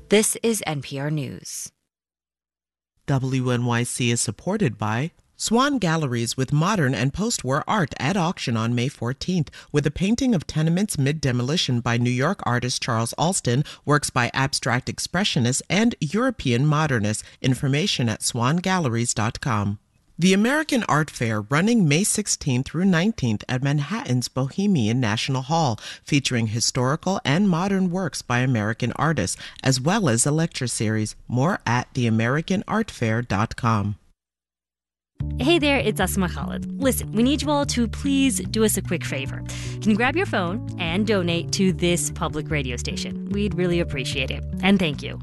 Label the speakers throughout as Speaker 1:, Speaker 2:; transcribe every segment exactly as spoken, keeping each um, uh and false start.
Speaker 1: This is N P R News.
Speaker 2: W N Y C is supported by Swan Galleries with modern and post-war art at auction on May fourteenth, with a painting of tenements mid-demolition by New York artist Charles Alston, works by abstract expressionists and European modernists. Information at swan galleries dot com. The American Art Fair, running May sixteenth through nineteenth at Manhattan's Bohemian National Hall, featuring historical and modern works by American artists, as well as a lecture series. More at the american art fair dot com.
Speaker 3: Hey there, it's Asma Khalid. Listen, we need you all to please do us a quick favor. Can you grab your phone and donate to this public radio station? We'd really appreciate it. And thank you.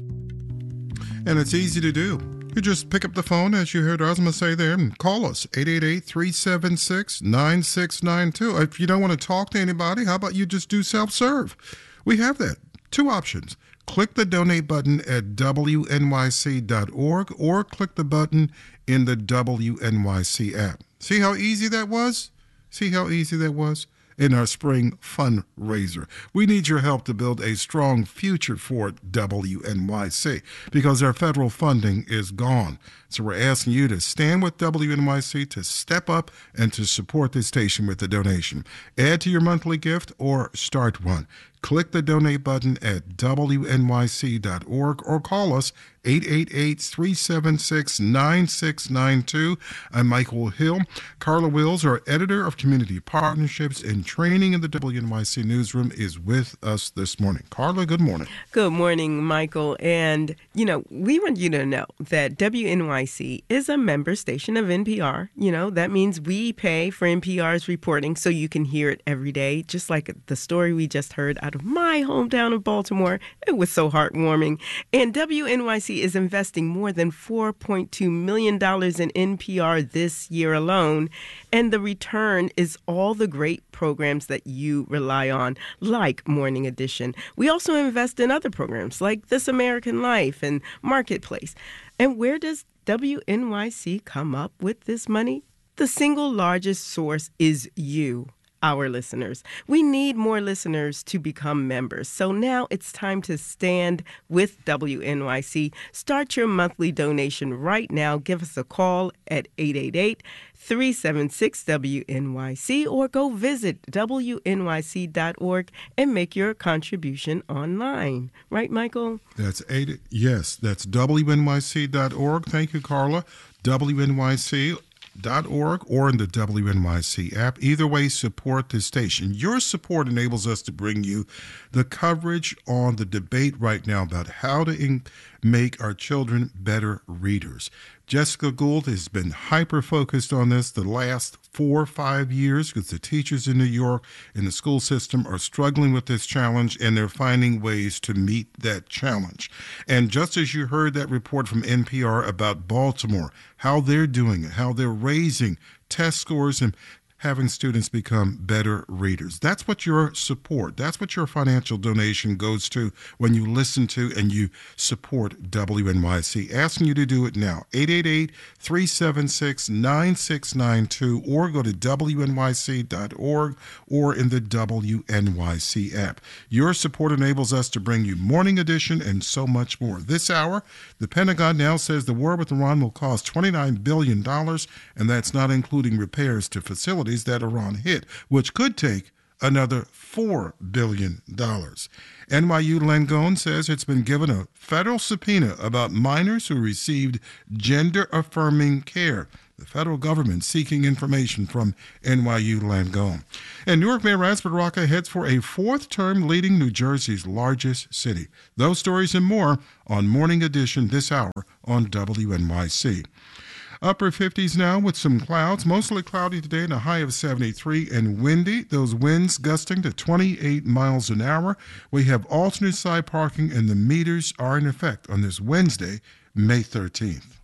Speaker 4: And it's easy to do. You just pick up the phone, as you heard Asma say there, and call us, eight eight eight, three seven six, nine six nine two. If you don't want to talk to anybody, how about you just do self-serve? We have that. Two options. Click the donate button at W N Y C dot org or click the button in the W N Y C app. See how easy that was? See how easy that was? In our spring fundraiser. We need your help to build a strong future for W N Y C because our federal funding is gone. So we're asking you to stand with W N Y C, to step up and to support this station with a donation. Add to your monthly gift or start one. Click the donate button at W N Y C dot org or call us eight eight eight, three seven six, nine six nine two. I'm Michael Hill. Carla Wills, our editor of community partnerships and training in the W N Y C newsroom, is with us this morning. Carla, good morning.
Speaker 5: Good morning, Michael. And, you know, we want you to know that W N Y C is a member station of N P R. You know, that means we pay for N P R's reporting so you can hear it every day, just like the story we just heard out of my hometown of Baltimore. It was so heartwarming. And W N Y C is investing more than four point two million dollars in N P R this year alone. And the return is all the great programs that you rely on, like Morning Edition. We also invest in other programs like This American Life and Marketplace. And where does W N Y C come up with this money? The single largest source is you, our listeners. We need more listeners to become members. So now it's time to stand with W N Y C. Start your monthly donation right now. Give us a call at eight eight eight, three seven six, W N Y C or go visit W N Y C dot org and make your contribution online. Right, Michael?
Speaker 4: That's eight. Yes, that's W N Y C dot org. Thank you, Carla. W N Y C dot org or in the W N Y C app. Either way, support the station. Your support enables us to bring you the coverage on the debate right now about how to in- make our children better readers. Jessica Gould has been hyper-focused on this the last four or five years because the teachers in New York and the school system are struggling with this challenge, and they're finding ways to meet that challenge. And just as you heard that report from N P R about Baltimore, how they're doing it, how they're raising test scores and having students become better readers. That's what your support, that's what your financial donation goes to when you listen to and you support W N Y C. Asking you to do it now, eight eight eight, three seven six, nine six nine two, or go to W N Y C dot org or in the W N Y C app. Your support enables us to bring you Morning Edition and so much more. This hour, the Pentagon now says the war with Iran will cost twenty-nine billion dollars, and that's not including repairs to facilities that Iran hit, which could take another four billion dollars. N Y U Langone says it's been given a federal subpoena about minors who received gender-affirming care. The federal government seeking information from N Y U Langone. And New York Mayor Ras Baraka heads for a fourth term leading New Jersey's largest city. Those stories and more on Morning Edition this hour on W N Y C. Upper fifties now with some clouds, mostly cloudy today and a high of seventy-three and windy. Those winds gusting to twenty-eight miles an hour. We have alternate side parking and the meters are in effect on this Wednesday, May thirteenth.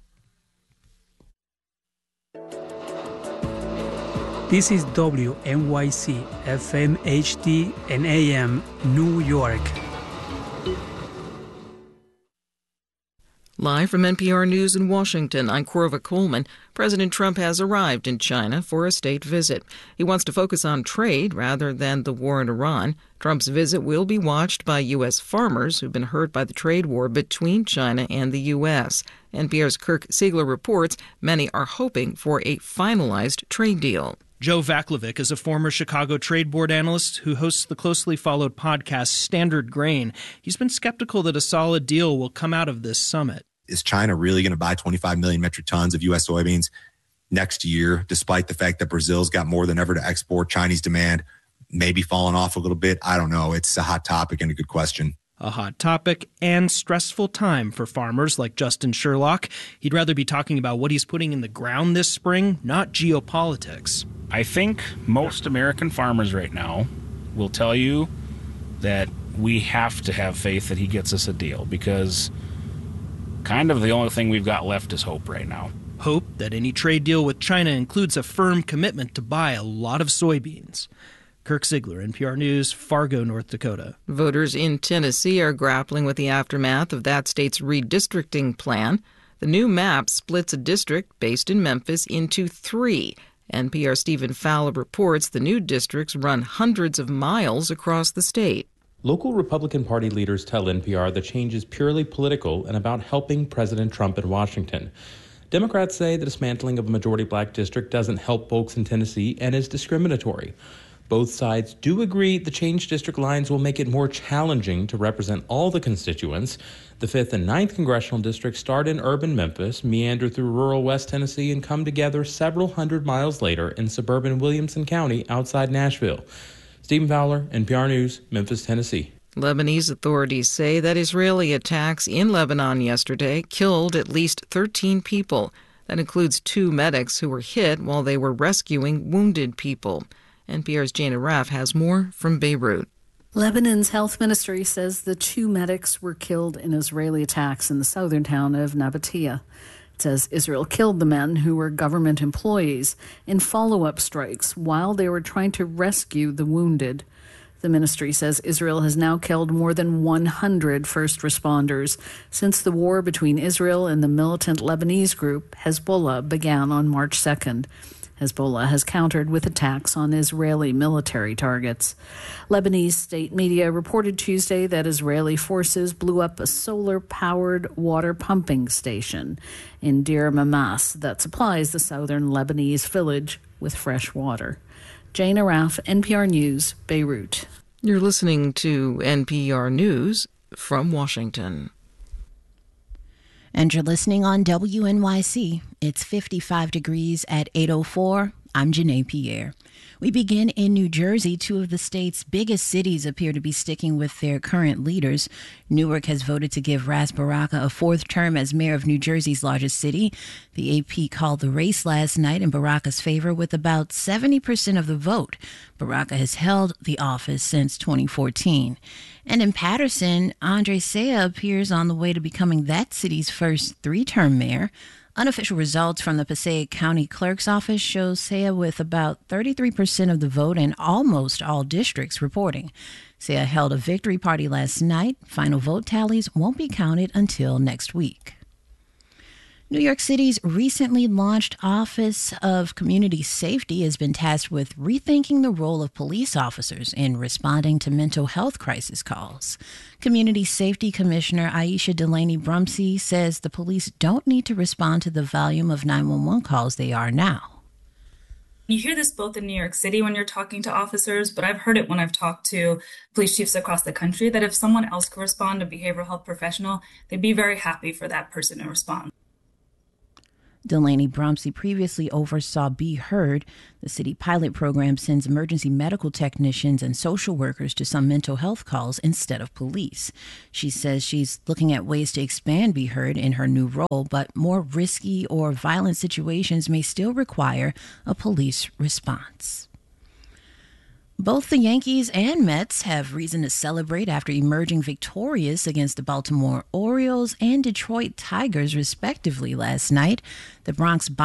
Speaker 6: This is W N Y C, F M, H D, and A M, New York.
Speaker 7: Live from N P R News in Washington, I'm Corva Coleman. President Trump has arrived in China for a state visit. He wants to focus on trade rather than the war in Iran. Trump's visit will be watched by U S farmers who've been hurt by the trade war between China and the U S. N P R's Kirk Siegler reports many are hoping for a finalized trade deal.
Speaker 8: Joe Vaclavic is a former Chicago Trade Board analyst who hosts the closely followed podcast Standard Grain. He's been skeptical that a solid deal will come out of this summit.
Speaker 9: Is China really going to buy twenty-five million metric tons of U S soybeans next year, despite the fact that Brazil's got more than ever to export? Chinese demand maybe falling off a little bit. I don't know. It's a hot topic and a good question.
Speaker 8: A hot topic and stressful time for farmers like Justin Sherlock. He'd rather be talking about what he's putting in the ground this spring, not geopolitics.
Speaker 10: I think most American farmers right now will tell you that we have to have faith that he gets us a deal, because kind of the only thing we've got left is hope right now.
Speaker 8: Hope that any trade deal with China includes a firm commitment to buy a lot of soybeans. Kirk Siegler, N P R News, Fargo, North Dakota.
Speaker 7: Voters in Tennessee are grappling with the aftermath of that state's redistricting plan. The new map splits a district based in Memphis into three. N P R's Stephen Fowler reports the new districts run hundreds of miles across the state.
Speaker 11: Local Republican Party leaders tell N P R the change is purely political and about helping President Trump in Washington. Democrats say the dismantling of a majority black district doesn't help folks in Tennessee and is discriminatory. Both sides do agree the changed district lines will make it more challenging to represent all the constituents. The fifth and ninth congressional districts start in urban Memphis, meander through rural West Tennessee, and come together several hundred miles later in suburban Williamson County outside Nashville. Stephen Fowler, N P R News, Memphis, Tennessee.
Speaker 7: Lebanese authorities say that Israeli attacks in Lebanon yesterday killed at least thirteen people. That includes two medics who were hit while they were rescuing wounded people. N P R's Jana Raff has more from Beirut.
Speaker 12: Lebanon's health ministry says the two medics were killed in Israeli attacks in the southern town of Nabatea. It says Israel killed the men, who were government employees, in follow-up strikes while they were trying to rescue the wounded. The ministry says Israel has now killed more than one hundred first responders since the war between Israel and the militant Lebanese group Hezbollah began on March second. Hezbollah has countered with attacks on Israeli military targets. Lebanese state media reported Tuesday that Israeli forces blew up a solar-powered water pumping station in Deir Mamas that supplies the southern Lebanese village with fresh water. Jana Raff, N P R News, Beirut.
Speaker 7: You're listening to N P R News from Washington.
Speaker 13: And you're listening on W N Y C. It's fifty-five degrees at eight oh four. I'm Janae Pierre. We begin in New Jersey. Two of the state's biggest cities appear to be sticking with their current leaders. Newark has voted to give Ras Baraka a fourth term as mayor of New Jersey's largest city. The A P called the race last night in Baraka's favor with about seventy percent of the vote. Baraka has held the office since twenty fourteen. And in Paterson, Andre Saya appears on the way to becoming that city's first three-term mayor. Unofficial results from the Passaic County Clerk's Office show Saya with about thirty-three percent of the vote in almost all districts reporting. Saya held a victory party last night. Final vote tallies won't be counted until next week. New York City's recently launched Office of Community Safety has been tasked with rethinking the role of police officers in responding to mental health crisis calls. Community Safety Commissioner Aisha Delaney Brumsey says the police don't need to respond to the volume of nine one one calls they are now.
Speaker 14: You hear this both in New York City when you're talking to officers, but I've heard it when I've talked to police chiefs across the country that if someone else could respond, a behavioral health professional, they'd be very happy for that person to respond.
Speaker 13: Delaney Bromsey previously oversaw Be Heard. The city pilot program sends emergency medical technicians and social workers to some mental health calls instead of police. She says she's looking at ways to expand Be Heard in her new role, but more risky or violent situations may still require a police response. Both the Yankees and Mets have reason to celebrate after emerging victorious against the Baltimore Orioles and Detroit Tigers, respectively, last night. The Bronx